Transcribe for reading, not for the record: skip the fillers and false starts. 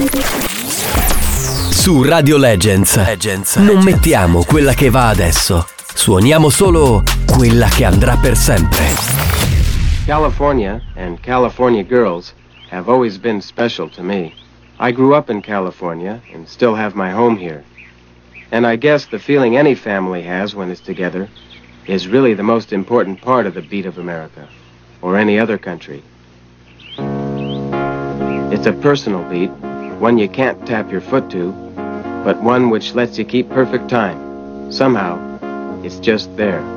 Su Radio Legends non mettiamo quella che va adesso, suoniamo solo quella che andrà per sempre. California and California girls have always been special to me. I grew up in California and still have my home here. And I guess the feeling any family has when it's together is really the most important part of the beat of America, or any other country. It's a personal beat, one you can't tap your foot to, but one which lets you keep perfect time. Somehow, it's just there.